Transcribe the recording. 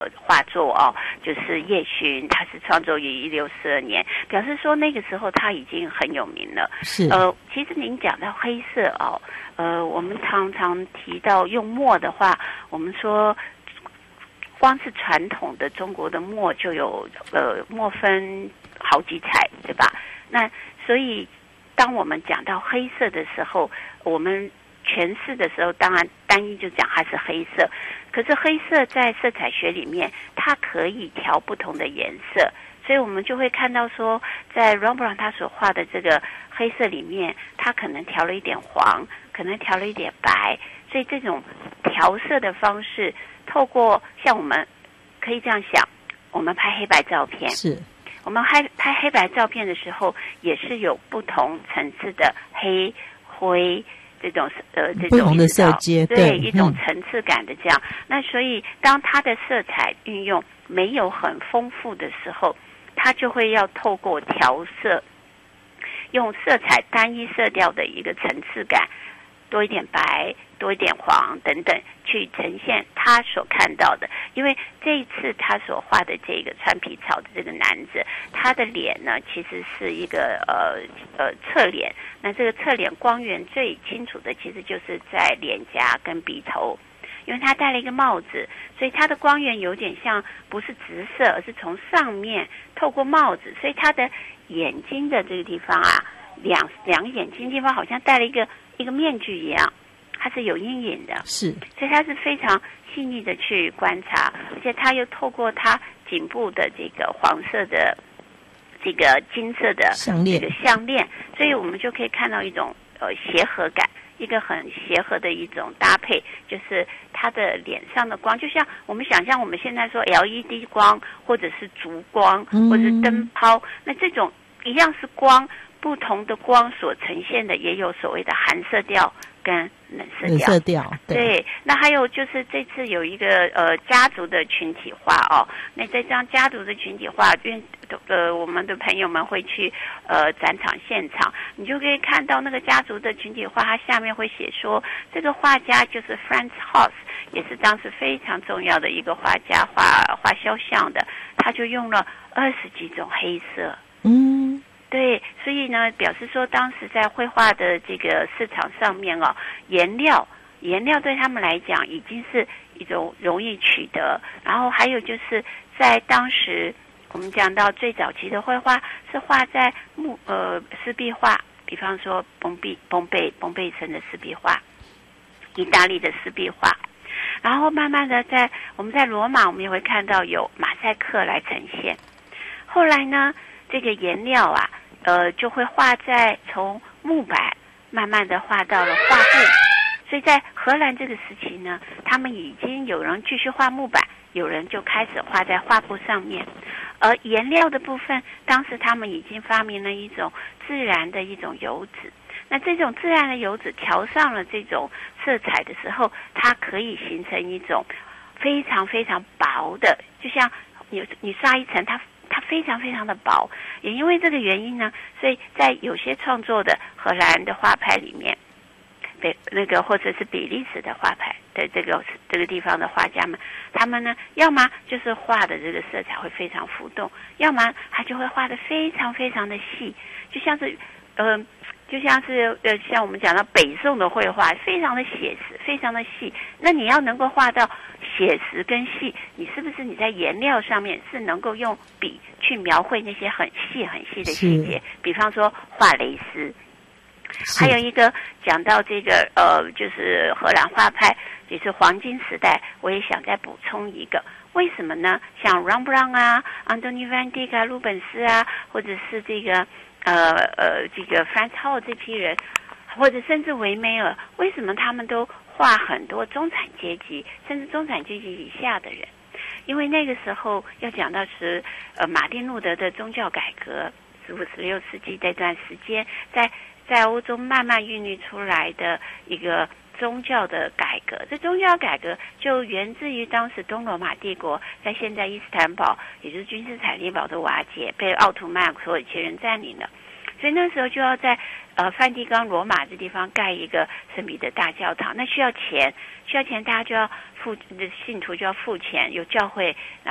画作哦，就是叶勋，他是创作于1642年，表示说那个时候他已经很有名了。 是其实您讲到黑色哦，我们常常提到用墨的话，我们说光是传统的中国的墨就有墨分好几彩，对吧？那所以当我们讲到黑色的时候，我们诠释的时候，当然单一就讲它是黑色。可是黑色在色彩学里面，它可以调不同的颜色，所以我们就会看到说，在 Rembrandt 他所画的这个黑色里面，他可能调了一点黄，可能调了一点白，所以这种调色的方式，透过像我们可以这样想，我们拍黑白照片， 是我们拍黑白照片的时候，也是有不同层次的黑灰。这种不同的色阶， 对一种层次感的这样。那所以当它的色彩运用没有很丰富的时候，它就会要透过调色，用色彩单一色调的一个层次感，多一点白，多一点黄等等，去呈现他所看到的。因为这一次他所画的这个穿皮草的这个男子，他的脸呢其实是一个侧脸，那这个侧脸光源最清楚的其实就是在脸颊跟鼻头，因为他戴了一个帽子，所以他的光源有点像不是直射，而是从上面透过帽子，所以他的眼睛的这个地方啊，两个眼睛地方好像戴了一个面具一样，它是有阴影的， 是， 所以他是非常细腻的去观察，而且他又透过他颈部的这个黄色的这个金色的项链， 所以我们就可以看到一种协和感，一个很协和的一种搭配，就是他的脸上的光，就像我们想象我们现在说 LED 光或者是烛光或者是灯泡，那这种一样是光，不同的光所呈现的也有所谓的寒色调跟冷色调，对。那还有就是这次有一个家族的群体画哦，那这张家族的群体画，因为我们的朋友们会去展场现场，你就可以看到那个家族的群体画，它下面会写说这个画家就是 Franz Haus， 也是当时非常重要的一个画家，画肖像的，他就用了20几种黑色，对，所以呢，表示说当时在绘画的这个市场上面哦，颜料对他们来讲已经是一种容易取得，然后还有就是在当时我们讲到最早期的绘画是画在湿壁画，比方说崩贝城的湿壁画，意大利的湿壁画，然后慢慢的我们在罗马我们也会看到有马赛克来呈现，后来呢这个颜料啊就会画在从木板慢慢的画到了画布，所以在荷兰这个时期呢，他们已经有人继续画木板，有人就开始画在画布上面。而颜料的部分，当时他们已经发明了一种自然的一种油脂，那这种自然的油脂调上了这种色彩的时候，它可以形成一种非常非常薄的，就像你刷一层，它非常非常的薄，也因为这个原因呢，所以在有些创作的荷兰的画派里面，那个或者是比利时的画派的这个地方的画家们，他们呢，要么就是画的这个色彩会非常浮动，要么他就会画的非常非常的细，就像是像我们讲到北宋的绘画，非常的写实，非常的细。那你要能够画到写实跟细，你是不是你在颜料上面是能够用笔去描绘那些很细很细的细节？比方说画蕾丝。还有一个讲到这个就是荷兰画派也是黄金时代，我也想再补充一个，为什么呢？像 Rembrandt 啊、安东尼·van Dyck 啊、鲁本斯啊，或者是这个这个 Franz Haus 这批人，或者甚至维梅尔，为什么他们都画很多中产阶级甚至中产阶级以下的人？因为那个时候要讲到是马丁路德的宗教改革，15、16世纪这段时间，在欧洲慢慢孕育出来的一个宗教的改革，这宗教改革就源自于当时东罗马帝国在现在伊斯坦堡，也就是君士坦丁堡的瓦解，被奥图曼所有钱人占领了。 所以那时候就要在梵蒂冈罗马这地方盖一个圣彼得大教堂，那需要钱，大家就要信徒就要付钱，有教会